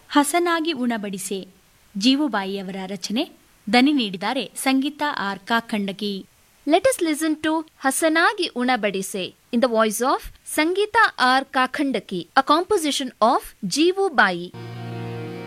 ಹಸನಾಗಿ ಉಣಬಡಿಸೆ ಜೀವುಬಾಯಿಯವರ ರಚನೆ. ದನಿ ನೀಡಿದ್ದಾರೆ ಸಂಗೀತ R Kakhandaki. Let us listen to ಹಸನಾಗಿ ಉಣಬಡಿಸೆ in the voice of Sangeeta R. Kakhandaki, a composition of ಜೀವುಬಾಯಿ.